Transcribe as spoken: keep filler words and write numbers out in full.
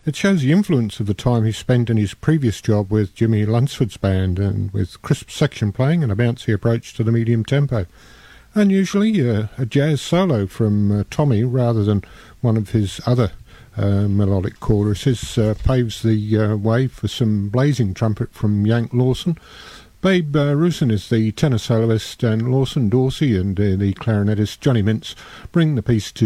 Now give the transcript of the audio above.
It shows the influence of the time he spent in his previous job with Jimmy Lunsford's band, and with crisp section playing and a bouncy approach to the medium tempo. Unusually, uh, a jazz solo from uh, Tommy rather than one of his other uh, melodic choruses uh, paves the uh, way for some blazing trumpet from Yank Lawson. Babe uh, Rusin is the tenor soloist, and Lawson, Dorsey and uh, the clarinetist Johnny Mintz bring the piece to